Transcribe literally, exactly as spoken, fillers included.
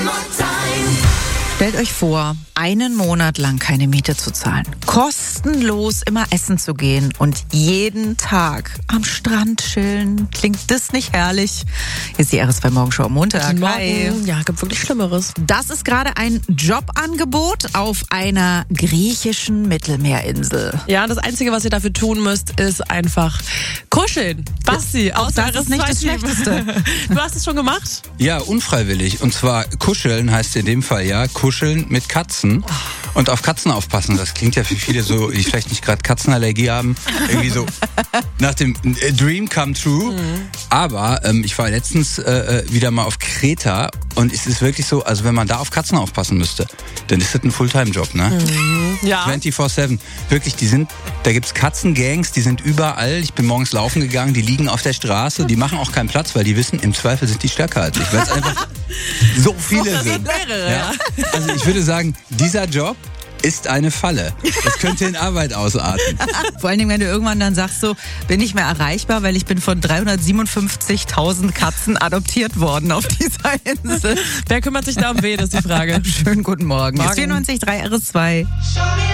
Stellt euch vor, einen Monat lang keine Miete zu zahlen, kostenlos immer essen zu gehen und jeden Tag am Strand chillen. Klingt das nicht herrlich? Hier ist die R S zwei Morgenshow am Montag. Guten Hi. Morgen. Ja, gibt wirklich Schlimmeres. Das ist gerade ein Jobangebot auf einer griechischen Mittelmeerinsel. Ja, das Einzige, was ihr dafür tun müsst, ist einfach kuscheln. Basti, Auch aus das ist nicht das Schlechteste. Du hast es schon gemacht? Ja, unfreiwillig. Und zwar kuscheln heißt in dem Fall ja kuscheln mit Katzen und auf Katzen aufpassen. Das klingt ja für viele so, die vielleicht nicht gerade Katzenallergie haben, irgendwie so nach dem Dream come true. Mhm. Aber ähm, ich war letztens äh, wieder mal auf Kreta und es ist wirklich so, also wenn man da auf Katzen aufpassen müsste, dann ist das ein Fulltime-Job, ne? Mhm. Ja. vierundzwanzig sieben. Wirklich, die sind, da gibt's Katzengangs, die sind überall. Ich bin morgens laufen gegangen, die liegen auf der Straße, die machen auch keinen Platz, weil die wissen, im Zweifel sind die stärker als ich, weil es einfach so viele Das sind. sind mehrere, Ja. Also ich würde sagen, dieser Job ist eine Falle. Das könnte in Arbeit ausarten. Vor allen Dingen, wenn du irgendwann dann sagst, so, bin ich mehr erreichbar, weil ich bin von dreihundertsiebenundfünfzigtausend Katzen adoptiert worden auf dieser Insel. Wer kümmert sich da um wen, ist die Frage. Schönen guten Morgen. Morgen. Ist vierundneunzig Komma drei R S zwei.